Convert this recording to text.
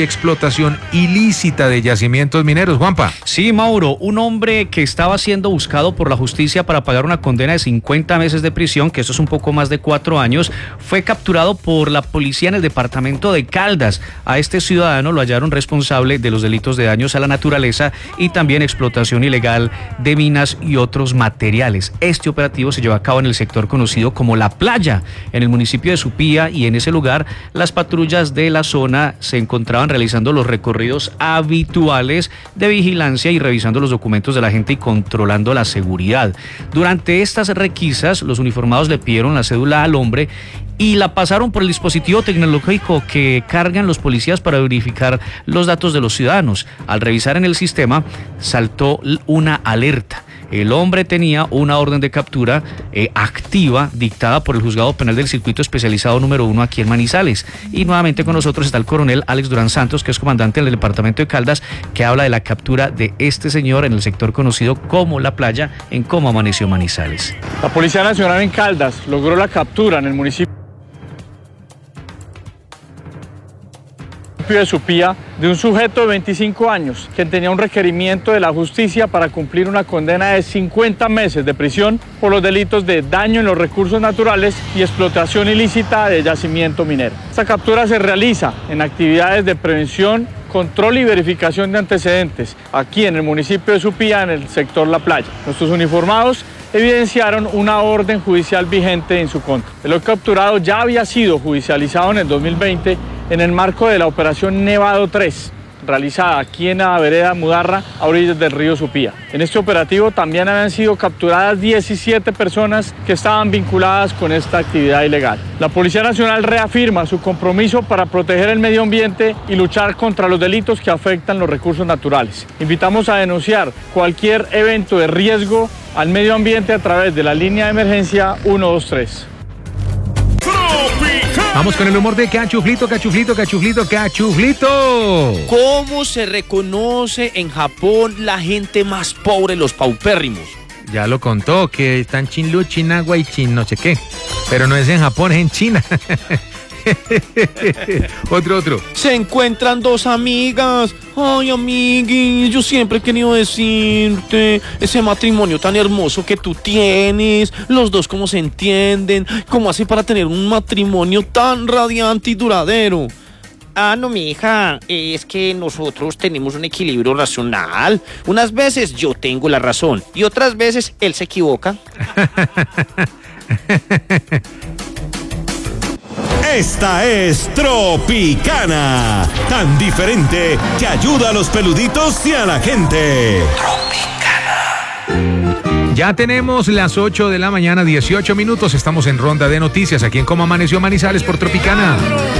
y explotación ilícita de yacimientos mineros. Juanpa. Sí, Mauro, un hombre que estaba siendo buscado por la justicia para pagar una condena de 50 meses de prisión, que eso es un poco más de 4 años, fue capturado por la policía en el departamento de Caldas. A este ciudadano lo hallaron responsable de los delitos de daños a la naturaleza y también explotación ilegal de minas y otros materiales. Este operativo se llevó a cabo en el sector conocido como La Playa, en el municipio de Supía, y en ese lugar las patrullas de la zona se encontraban realizando los recorridos habituales de vigilancia y revisando los documentos de la gente y controlando la seguridad. Durante estas requisas, los uniformados le pidieron la cédula al hombre y la pasaron por el dispositivo tecnológico que cargan los policías para verificar los datos de los ciudadanos. Al revisar en el sistema, saltó una alerta. El hombre tenía una orden de captura activa dictada por el Juzgado Penal del Circuito Especializado número 1 aquí en Manizales. Y nuevamente con nosotros está el coronel Alex Durán Santos, que es comandante del departamento de Caldas, que habla de la captura de este señor en el sector conocido como La Playa, en cómo amaneció Manizales. La Policía Nacional en Caldas logró la captura en el municipio de Supía de un sujeto de 25 años quien tenía un requerimiento de la justicia para cumplir una condena de 50 meses de prisión por los delitos de daño en los recursos naturales y explotación ilícita de yacimiento minero. Esta captura se realiza en actividades de prevención, control y verificación de antecedentes aquí en el municipio de Supía, en el sector La Playa. Nuestros uniformados evidenciaron una orden judicial vigente en su contra. El capturado ya había sido judicializado en el 2020 en el marco de la operación Nevado 3, realizada aquí en la vereda Mudarra, a orillas del río Supía. En este operativo también habían sido capturadas 17 personas que estaban vinculadas con esta actividad ilegal. La Policía Nacional reafirma su compromiso para proteger el medio ambiente y luchar contra los delitos que afectan los recursos naturales. Invitamos a denunciar cualquier evento de riesgo al medio ambiente a través de la línea de emergencia 123. Vamos con el humor de Cachuflito. ¿Cómo se reconoce en Japón la gente más pobre, los paupérrimos? Ya lo contó, que están Chinlu, Chinagua y Chin no sé qué. Pero no es en Japón, es en China. Otro. Se encuentran dos amigas. Ay, amigui, yo siempre he querido decirte, ese matrimonio tan hermoso que tú tienes, los dos cómo se entienden, cómo hace para tener un matrimonio tan radiante y duradero. Ah, no, mija, es que nosotros tenemos un equilibrio racional. Unas veces yo tengo la razón y otras veces él se equivoca. Esta es Tropicana, tan diferente que ayuda a los peluditos y a la gente. Tropicana. Ya tenemos las 8 de la mañana, 18 minutos. Estamos en ronda de noticias aquí en Cómo Amaneció Manizales por Tropicana.